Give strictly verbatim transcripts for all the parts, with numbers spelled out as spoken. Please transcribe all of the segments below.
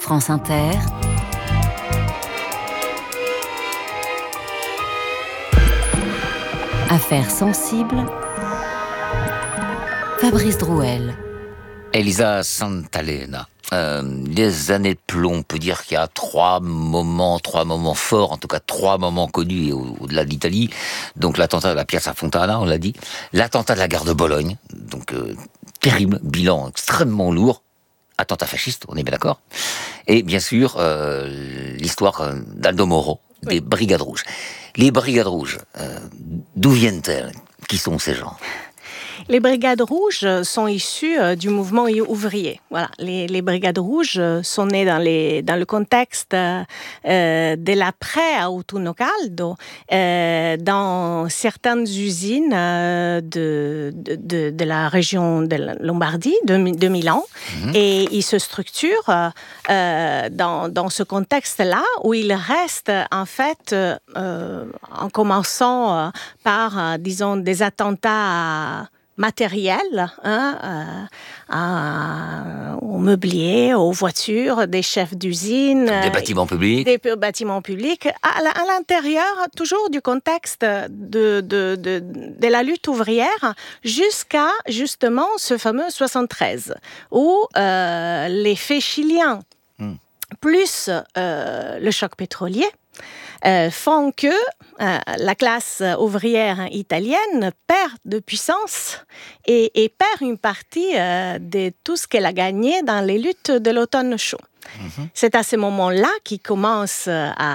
France Inter. Affaires sensibles. Fabrice Drouel. Elisa Santalena. Euh, les années de plomb, on peut dire qu'il y a trois moments, trois moments forts, en tout cas trois moments connus au- au-delà de l'Italie. Donc l'attentat de la Piazza Fontana, on l'a dit, l'attentat de la gare de Bologne, donc euh, terrible, bilan extrêmement lourd, attentat fasciste, on est bien d'accord. Et bien sûr, euh, l'histoire d'Aldo Moro, des Oui. Brigades Rouges. Les Brigades Rouges, euh, d'où viennent-elles? Qui sont ces gens? Les brigades rouges sont issues euh, du mouvement ouvrier. Voilà, les, les brigades rouges euh, sont nées dans, les, dans le contexte euh, euh, de l'après Autunno Caldo, euh, dans certaines usines euh, de, de, de, de la région de la Lombardie, de, de Milan, mmh. et ils se structurent euh, dans, dans ce contexte-là où ils restent en fait, euh, en commençant euh, par, euh, disons, des attentats à matériel, hein, euh, à, au mobilier, aux voitures, des chefs d'usine, des bâtiments publics, des bâtiments publics, à, à l'intérieur toujours du contexte de, de, de, de la lutte ouvrière, jusqu'à justement ce fameux soixante-treize, où euh, les faits chiliens, hmm. plus euh, le choc pétrolier, Euh, font que euh, la classe ouvrière italienne perd de puissance et, et perd une partie euh, de tout ce qu'elle a gagné dans les luttes de l'automne chaud. Mm-hmm. C'est à ce moment-là qu'ils commencent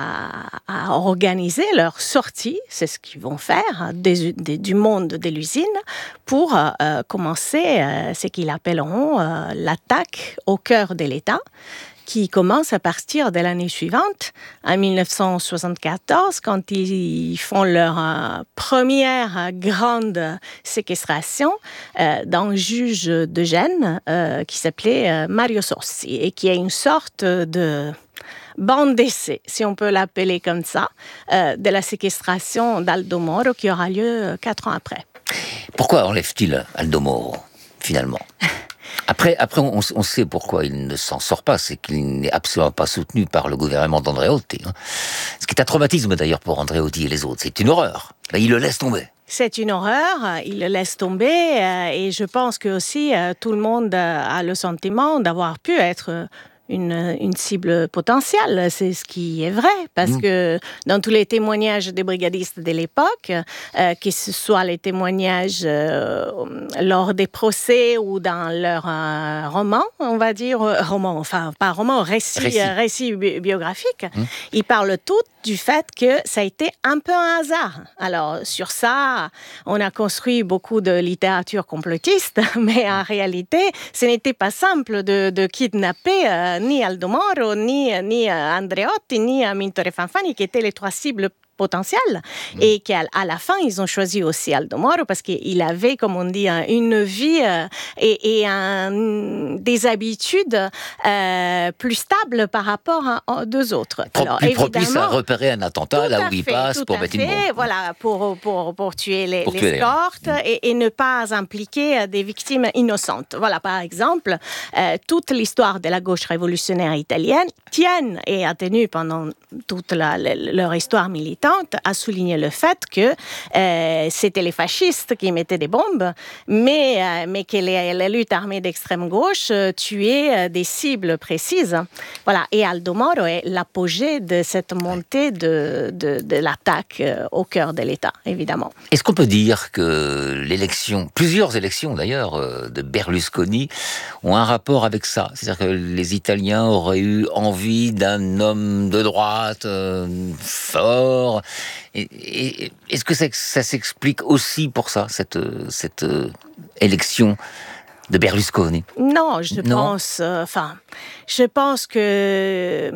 à, à organiser leur sortie, c'est ce qu'ils vont faire, des, des, du monde de l'usine, pour euh, commencer euh, ce qu'ils appelleront euh, l'attaque au cœur de l'État, qui commence à partir de l'année suivante, en dix-neuf cent soixante-quatorze, quand ils font leur euh, première grande séquestration euh, d'un juge de Gênes euh, qui s'appelait euh, Mario Sossi, et qui est une sorte de bande d'essai, si on peut l'appeler comme ça, euh, de la séquestration d'Aldo Moro, qui aura lieu quatre ans après. Pourquoi enlève-t-il Aldo Moro, finalement ? Après, après on, on sait pourquoi il ne s'en sort pas, c'est qu'il n'est absolument pas soutenu par le gouvernement d'Andreotti. Hein. Ce qui est un traumatisme d'ailleurs pour Andreotti et les autres, c'est une horreur. Ben, il le laisse tomber. C'est une horreur, il le laisse tomber, euh, et je pense que aussi euh, tout le monde a le sentiment d'avoir pu être Une, une cible potentielle, c'est ce qui est vrai, parce mmh. que dans tous les témoignages des brigadistes de l'époque, euh, que ce soit les témoignages euh, lors des procès ou dans leurs euh, romans, on va dire, euh, romans, enfin pas romans, récits, récits. Euh, récits bi- biographiques, mmh. ils parlent tous du fait que ça a été un peu un hasard. Alors sur ça, on a construit beaucoup de littérature complotiste, mais en réalité, ce n'était pas simple de, de kidnapper euh, ni Aldo Moro, ni, ni Andreotti, ni Mintore Fanfani, qui étaient les trois cibles potentielles, mmh. et qu'à à la fin, ils ont choisi aussi Aldo Moro parce qu'il avait, comme on dit, une vie euh, et, et un, des habitudes euh, plus stables par rapport à, à deux autres. Pro- Alors, plus propice à repérer un attentat là où il fait, passe pour mettre une bombe. Voilà, pour, pour, pour tuer les, pour les tuer escortes les... et, et ne pas impliquer des victimes innocentes. Voilà, par exemple, euh, toute l'histoire de la gauche révolutionnaire italienne tienne et a tenu pendant toute la, la, leur histoire militante à souligner le fait que euh, c'était les fascistes qui mettaient des bombes, mais, euh, mais que les, les luttes armées d'extrême gauche euh, tuaient euh, des cibles précises. Voilà. Et Aldo Moro est l'apogée de cette montée de, de, de l'attaque euh, au cœur de l'État, évidemment. Est-ce qu'on peut dire que l'élection, plusieurs élections d'ailleurs, euh, de Berlusconi ont un rapport avec ça? C'est-à-dire que les Italiens auraient eu envie d'un homme de droite euh, fort. Et, et, est-ce que ça, ça s'explique aussi pour ça, cette, cette euh, élection de Berlusconi? Non, je non? pense... Enfin, euh, je pense que...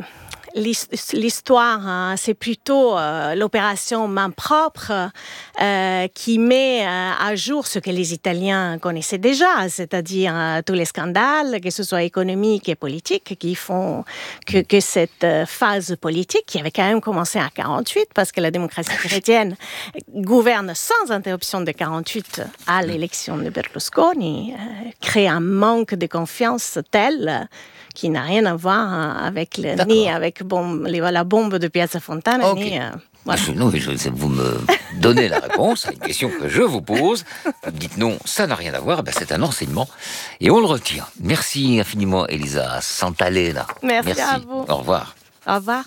L'histoire, hein, c'est plutôt euh, l'opération main propre euh, qui met euh, à jour ce que les Italiens connaissaient déjà, c'est-à-dire euh, tous les scandales, que ce soit économiques et politiques, qui font que, que cette euh, phase politique, qui avait quand même commencé en quarante-huit, parce que la démocratie chrétienne gouverne sans interruption de quarante-huit à l'élection de Berlusconi, euh, crée un manque de confiance tel qui n'a rien à voir avec le, ni avec bon, les, la bombe de Piazza Fontana, okay. ni... Euh, voilà. Non, je, vous me donnez la réponse à une question que je vous pose. Vous me dites non, ça n'a rien à voir. Ben, c'est un enseignement et on le retient. Merci infiniment, Elisa Santalena. Merci, Merci à vous. Au revoir. Au revoir.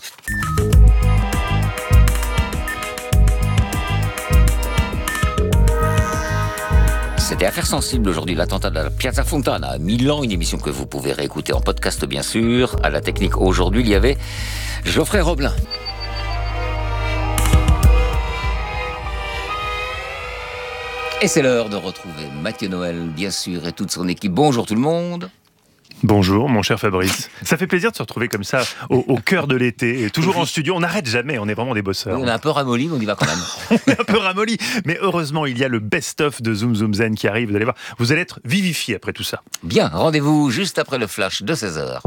C'était Affaires sensibles aujourd'hui, l'attentat de la Piazza Fontana à Milan, une émission que vous pouvez réécouter en podcast bien sûr. À la technique aujourd'hui, il y avait Geoffrey Roblin. Et c'est l'heure de retrouver Mathieu Noël, bien sûr, et toute son équipe. Bonjour tout le monde. Bonjour mon cher Fabrice. Ça fait plaisir de se retrouver comme ça au, au cœur de l'été, et toujours en studio. On n'arrête jamais, on est vraiment des bosseurs. On est un peu ramolli, mais on y va quand même. On est un peu ramolli, mais heureusement il y a le best-of de Zoom Zoom Zen qui arrive. Vous allez voir, vous allez être vivifié après tout ça. Bien, rendez-vous juste après le flash de seize heures.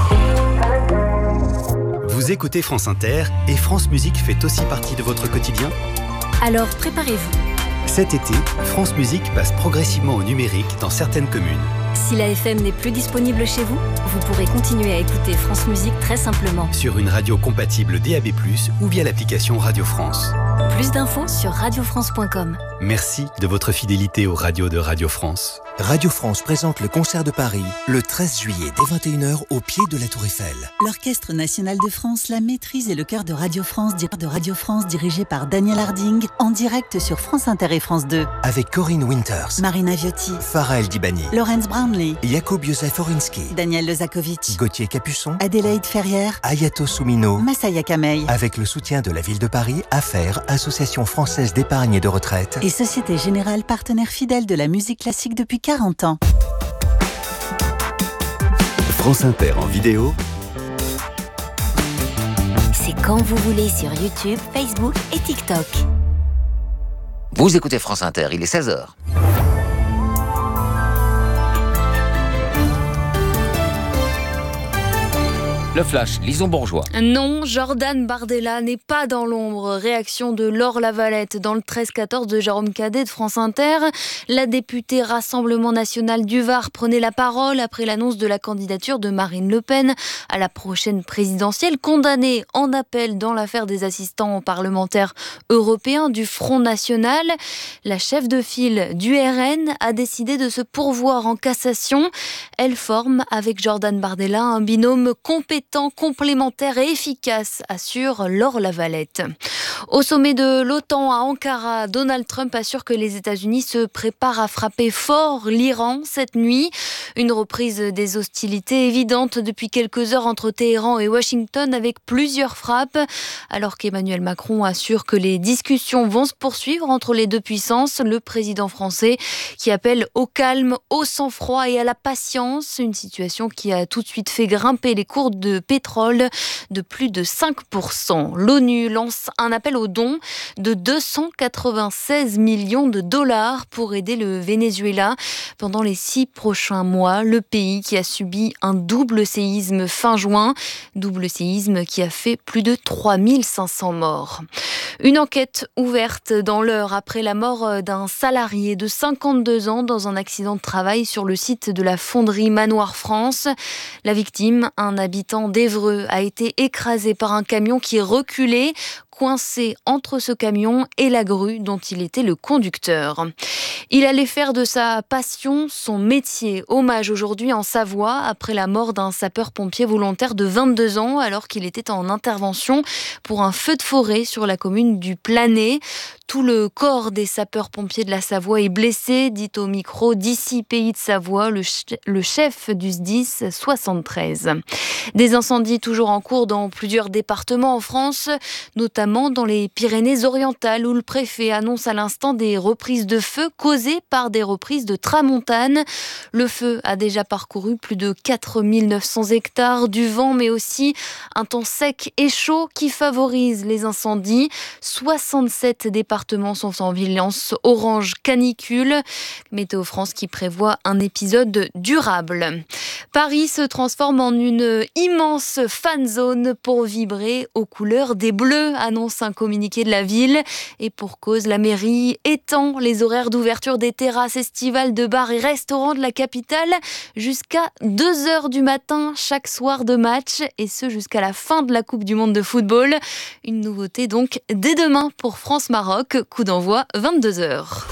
Vous écoutez France Inter et France Musique fait aussi partie de votre quotidien ? Alors préparez-vous. Cet été, France Musique passe progressivement au numérique dans certaines communes. Si la F M n'est plus disponible chez vous, vous pourrez continuer à écouter France Musique très simplement. Sur une radio compatible D A B plus, ou via l'application Radio France. Plus d'infos sur radio france point com. Merci de votre fidélité aux radios de Radio France. Radio France présente le concert de Paris le treize juillet dès vingt et une heures au pied de la Tour Eiffel. L'Orchestre National de France, la Maîtrise et le chœur de Radio France, de Radio France dirigé par Daniel Harding, en direct sur France Inter et France deux. Avec Corinne Winters, Marina Viotti, Farah El Dibani, Laurence Brownlee, Jacob Josef Orinski, Daniel Lezakovic, Gauthier Capuçon, Adélaïde Ferrière, Ayato Soumino, Massaya Kamei. Avec le soutien de la ville de Paris, Affaires, Association française d'épargne et de retraite et Société Générale, partenaire fidèle de la musique classique depuis quarante ans. France Inter en vidéo. C'est quand vous voulez sur YouTube, Facebook et TikTok. Vous écoutez France Inter, il est seize heures. Le flash, Lison Bourgeois. Non, Jordan Bardella n'est pas dans l'ombre. Réaction de Laure Lavalette dans le treize quatorze de Jérôme Cadet de France Inter. La députée Rassemblement National du Var prenait la parole après l'annonce de la candidature de Marine Le Pen à la prochaine présidentielle, condamnée en appel dans l'affaire des assistants parlementaires européens du Front National. La chef de file du R N a décidé de se pourvoir en cassation. Elle forme avec Jordan Bardella un binôme compétent, complémentaire et efficace, assure Laure Lavalette. Au sommet de l'OTAN à Ankara, Donald Trump assure que les États-Unis se préparent à frapper fort l'Iran cette nuit. Une reprise des hostilités évidente depuis quelques heures entre Téhéran et Washington avec plusieurs frappes, alors qu'Emmanuel Macron assure que les discussions vont se poursuivre entre les deux puissances. Le président français qui appelle au calme, au sang-froid et à la patience, une situation qui a tout de suite fait grimper les cours de pétrole de plus de cinq pour cent. L'ONU lance un appel aux dons de deux cent quatre-vingt-seize millions de dollars pour aider le Venezuela pendant les six prochains mois. Le pays qui a subi un double séisme fin juin, double séisme qui a fait plus de trois mille cinq cents morts. Une enquête ouverte dans l'heure après la mort d'un salarié de cinquante-deux ans dans un accident de travail sur le site de la fonderie Manoir France. La victime, un habitant d'Évreux, a été écrasé par un camion qui reculait, coincé entre ce camion et la grue dont il était le conducteur. Il allait faire de sa passion son métier. Hommage aujourd'hui en Savoie après la mort d'un sapeur-pompier volontaire de vingt-deux ans alors qu'il était en intervention pour un feu de forêt sur la commune du Planay. Tout le corps des sapeurs-pompiers de la Savoie est blessé, dit au micro d'ici Pays de Savoie, le, ch- le chef du S D I S soixante-treize. Des incendies toujours en cours dans plusieurs départements en France, notamment dans les Pyrénées-Orientales où le préfet annonce à l'instant des reprises de feu causées par des reprises de tramontane. Le feu a déjà parcouru plus de quatre mille neuf cents hectares, du vent mais aussi un temps sec et chaud qui favorise les incendies. soixante-sept départements sont en vigilance orange canicule. Météo France qui prévoit un épisode durable. Paris se transforme en une immense fan zone pour vibrer aux couleurs des Bleus à annonce un communiqué de la ville. Et pour cause, la mairie étend les horaires d'ouverture des terrasses estivales de bars et restaurants de la capitale jusqu'à deux heures du matin chaque soir de match, et ce jusqu'à la fin de la Coupe du Monde de football. Une nouveauté donc dès demain pour France-Maroc, coup d'envoi vingt-deux heures.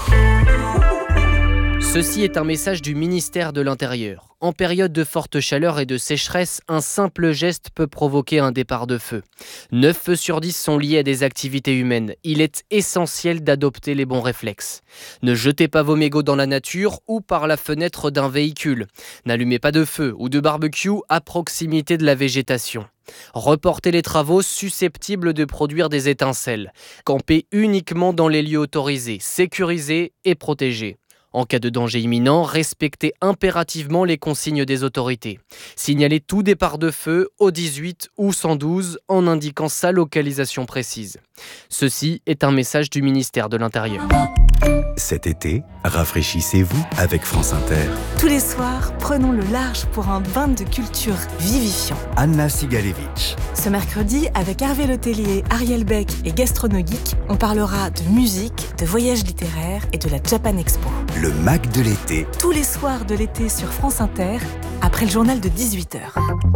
Ceci est un message du ministère de l'Intérieur. En période de forte chaleur et de sécheresse, un simple geste peut provoquer un départ de feu. neuf feux sur dix sont liés à des activités humaines. Il est essentiel d'adopter les bons réflexes. Ne jetez pas vos mégots dans la nature ou par la fenêtre d'un véhicule. N'allumez pas de feu ou de barbecue à proximité de la végétation. Reportez les travaux susceptibles de produire des étincelles. Campez uniquement dans les lieux autorisés, sécurisés et protégés. En cas de danger imminent, respectez impérativement les consignes des autorités. Signalez tout départ de feu au dix-huit ou cent douze en indiquant sa localisation précise. Ceci est un message du ministère de l'Intérieur. Cet été, rafraîchissez-vous avec France Inter. Tous les soirs, prenons le large pour un bain de culture vivifiant. Anna Sigalevitch. Ce mercredi, avec Hervé Letellier, Ariel Beck et Gastronogeek, on parlera de musique, de voyages littéraires et de la Japan Expo. Le Mac de l'été. Tous les soirs de l'été sur France Inter, après le journal de dix-huit heures.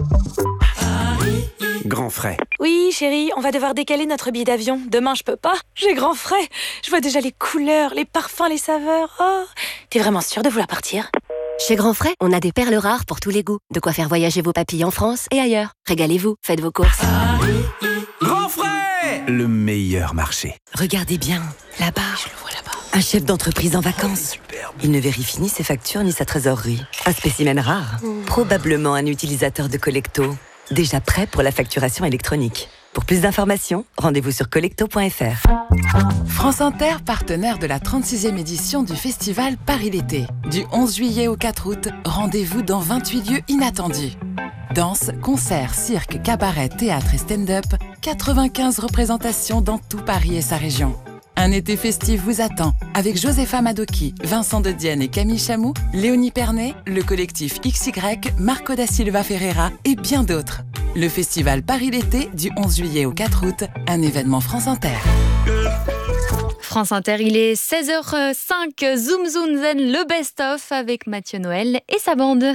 Grand frais. Oui, chérie, on va devoir décaler notre billet d'avion. Demain, je peux pas. J'ai grand frais. Je vois déjà les couleurs, les parfums, les saveurs. Oh, t'es vraiment sûre de vouloir partir ? Chez Grand Frais, on a des perles rares pour tous les goûts. De quoi faire voyager vos papilles en France et ailleurs. Régalez-vous, faites vos courses. Grand Frais, le meilleur marché. Regardez bien, là-bas. Je le vois là-bas. Un chef d'entreprise en vacances. Superbe. Il ne vérifie ni ses factures ni sa trésorerie. Un spécimen rare. Mmh. Probablement un utilisateur de Collecto. Déjà prêt pour la facturation électronique. Pour plus d'informations, rendez-vous sur collecto point f r. France Inter, partenaire de la trente-sixième édition du festival Paris l'été. Du onze juillet au quatre août, rendez-vous dans vingt-huit lieux inattendus. Danse, concerts, cirque, cabaret, théâtre et stand-up, quatre-vingt-quinze représentations dans tout Paris et sa région. Un été festif vous attend avec Josepha Madoki, Vincent de Dienne et Camille Chamou, Léonie Pernet, le collectif X Y, Marco da Silva Ferreira et bien d'autres. Le festival Paris l'été du onze juillet au quatre août, un événement France Inter. France Inter, il est seize heures cinq, Zoom Zoom Zen, le best-of avec Mathieu Noël et sa bande.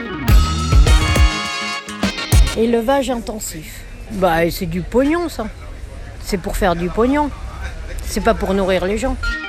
Élevage intensif. Bah, c'est du pognon, ça. C'est pour faire du pognon. C'est pas pour nourrir les gens.